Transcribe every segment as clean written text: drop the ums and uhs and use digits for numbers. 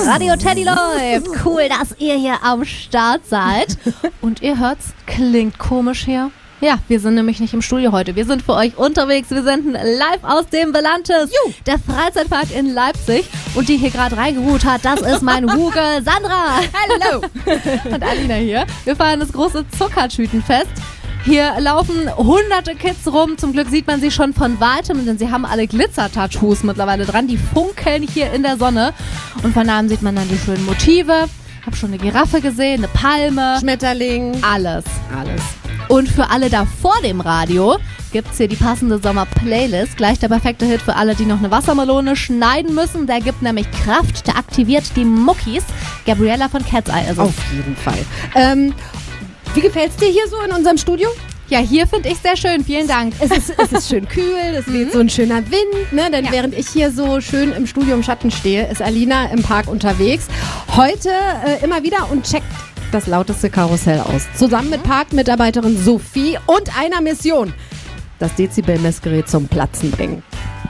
Radio Teddy läuft. Cool, dass ihr hier am Start seid. Und ihr hört's, klingt komisch hier. Ja, wir sind nämlich nicht im Studio heute. Wir sind für euch unterwegs. Wir senden live aus dem Belantes, der Freizeitpark in Leipzig. Und die hier gerade reingeruht hat, das ist mein Huge Sandra. Hallo. Und Alina hier. Wir feiern das große Zuckertütenfest. Hier laufen hunderte Kids rum. Zum Glück sieht man sie schon von weitem, denn sie haben alle Glitzer-Tattoos mittlerweile dran. Die funkeln hier in der Sonne. Und von nahem sieht man dann die schönen Motive. Hab schon eine Giraffe gesehen, eine Palme. Schmetterling. Alles. Und für alle da vor dem Radio gibt's hier die passende Sommer-Playlist. Gleich der perfekte Hit für alle, die noch eine Wassermelone schneiden müssen. Der gibt nämlich Kraft, der aktiviert die Muckis. Gabriella von Cat's Eye ist es. Auf jeden Fall. Wie gefällt's dir hier so in unserem Studio? Ja, hier finde ich sehr schön. Vielen Dank. Es ist schön kühl, es weht so ein schöner Wind, ne? Denn während ich hier so schön im Studio im Schatten stehe, ist Alina im Park unterwegs. Heute immer wieder und checkt das lauteste Karussell aus. Zusammen mit Parkmitarbeiterin Sophie und einer Mission: das Dezibel-Messgerät zum Platzen bringen.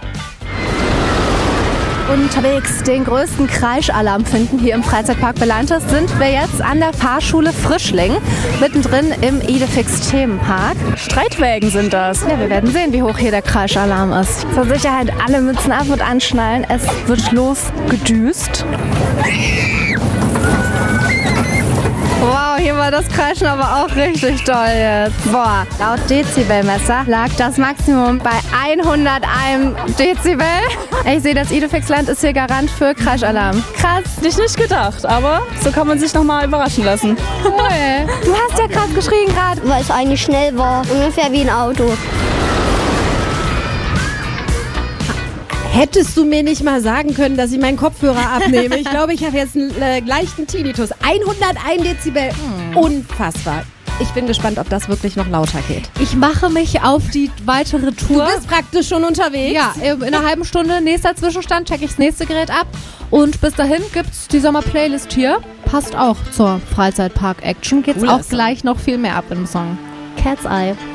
Unterwegs den größten Kreischalarm finden hier im Freizeitpark Belantes sind wir jetzt an der Fahrschule Frischling, mittendrin im Idefix-Themenpark. Streitwägen sind das. Ja, wir werden sehen, wie hoch hier der Kreischalarm ist. Zur Sicherheit alle Mützen ab und anschnallen. Es wird losgedüst. Wow, hier war das Kreischen aber auch richtig toll jetzt. Boah, laut Dezibelmesser lag das Maximum bei 101 Dezibel. Ich sehe, das Idefix-Land ist hier Garant für Kreischalarm. Krass, hätte ich nicht gedacht, aber so kann man sich nochmal überraschen lassen. Cool. Du hast ja krass geschrien gerade. Weil es eigentlich schnell war, ungefähr wie ein Auto. Hättest du mir nicht mal sagen können, dass ich meinen Kopfhörer abnehme? Ich glaube, ich habe jetzt einen leichten Tinnitus. 101 Dezibel. Unfassbar. Ich bin gespannt, ob das wirklich noch lauter geht. Ich mache mich auf die weitere Tour. Du bist praktisch schon unterwegs. Ja, in einer halben Stunde, nächster Zwischenstand, checke ich das nächste Gerät ab. Und bis dahin gibt's die Sommer-Playlist hier. Passt auch zur Freizeitpark-Action. Geht's Cooler auch gleich noch viel mehr ab im Song. Cat's Eye.